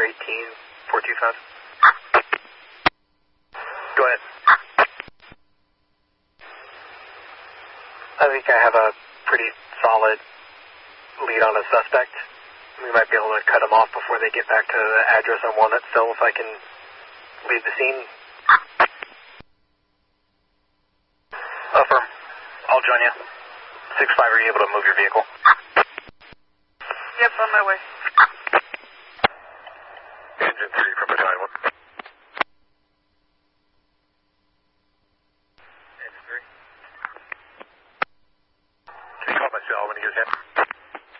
418-425. Go ahead. I think I have a pretty solid lead on a suspect. We might be able to cut them off before they get back to the address on Walnutsville if I can leave the scene. Affirm. I'll join you. 6-5, are you able to move your vehicle? Yep, on my way. Engine 3 from Battalion 1.